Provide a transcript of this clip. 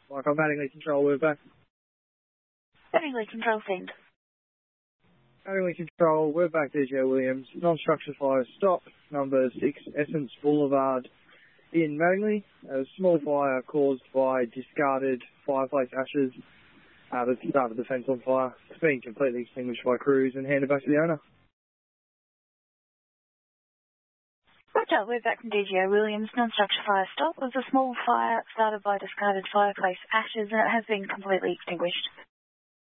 Michael Mattingly Control, we're back. Mattingly Control, send. Mattingly Control, we're back, DJ Williams. Non-structured fire stop, number 6, Essence Boulevard in Mattingly. A small fire caused by discarded fireplace ashes that started the fence on fire. It's been completely extinguished by crews and handed back to the owner. Roger, we're back from DGO Williams. Non-structured fire stop was a small fire started by discarded fireplace ashes and it has been completely extinguished.